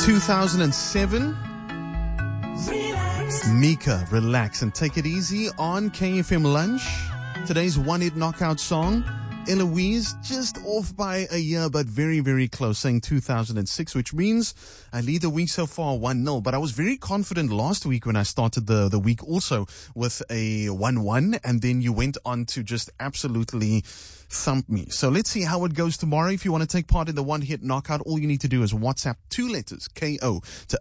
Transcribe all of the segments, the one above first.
2007. Mika, relax and take it easy on KFM Lunch. Today's one-hit knockout song, Eloise, just off by a year, but very, very close, saying 2006, which means I lead the week so far 1-0. But I was very confident last week when I started the week also with a 1-1, and then you went on to just absolutely thump me. So let's see how it goes tomorrow. If you want to take part in the one-hit knockout, all you need to do is WhatsApp 2 letters, KO, to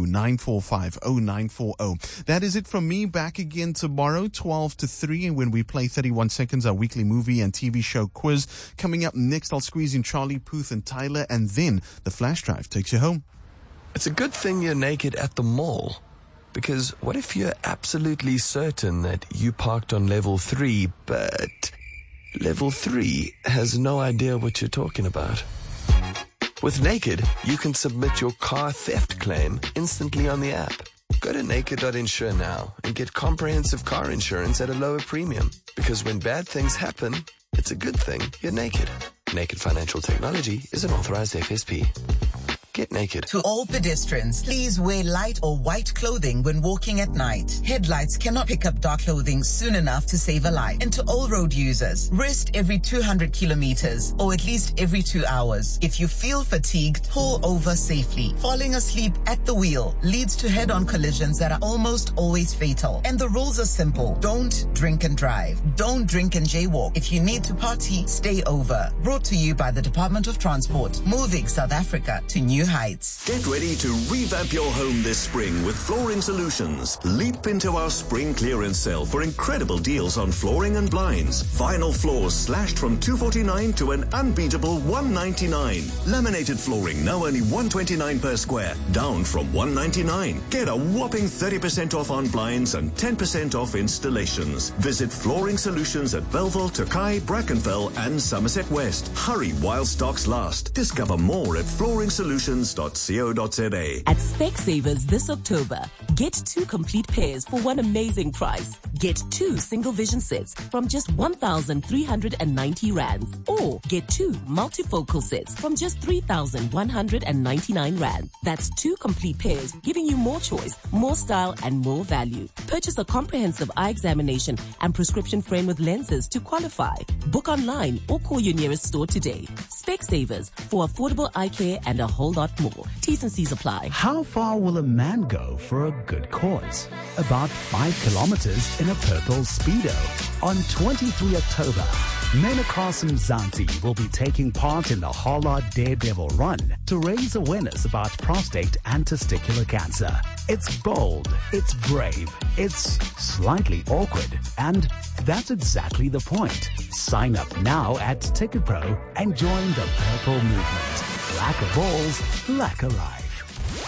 082-945-0940. That is it from me. Back again tomorrow, 12 to 3, and when we play 31 Seconds, our weekly movie and TV show quiz. Coming up next, I'll squeeze in Charlie Puth and Tyler, and then the flash drive takes you home. It's a good thing you're naked at the mall. Because what if you're absolutely certain that you parked on level 3, but level 3 has no idea what you're talking about? With Naked, you can submit your car theft claim instantly on the app. Go to naked.insure now and get comprehensive car insurance at a lower premium. Because when bad things happen, it's a good thing you're naked. Naked Financial Technology is an authorized FSP. Get naked. To all pedestrians, please wear light or white clothing when walking at night. Headlights cannot pick up dark clothing soon enough to save a life. And to all road users, rest every 200 kilometers or at least every 2 hours. If you feel fatigued, pull over safely. Falling asleep at the wheel leads to head-on collisions that are almost always fatal. And the rules are simple. Don't drink and drive. Don't drink and jaywalk. If you need to party, stay over. Brought to you by the Department of Transport, moving South Africa to new heights. Get ready to revamp your home this spring with Flooring Solutions. Leap into our spring clearance sale for incredible deals on flooring and blinds. Vinyl floors slashed from $249 to an unbeatable $199. Laminated flooring now only $129 per square, down from $199. Get a whopping 30% off on blinds and 10% off installations. Visit Flooring Solutions at Belleville, Tokai, Brackenfell and Somerset West. Hurry while stocks last. Discover more at flooringsolutions.co.za. At Specsavers this October, get 2 complete pairs for one amazing price. Get 2 single vision sets from just 1,390 rands, or get 2 multifocal sets from just 3,199 rand. That's 2 complete pairs, giving you more choice, more style, and more value. Purchase a comprehensive eye examination and prescription frame with lenses to qualify. Book online or call your nearest store today. Specsavers, for affordable eye care and a whole lot more. T's and C's apply. How far will a man go for a good cause? About 5 kilometers in a purple Speedo. On 23 October, men across Mzansi will be taking part in the Holla Daredevil Run to raise awareness about prostate and testicular cancer. It's bold, it's brave, it's slightly awkward, and that's exactly the point. Sign up now at Ticket Pro and join the Purple Movement. Lack of balls, lack of life.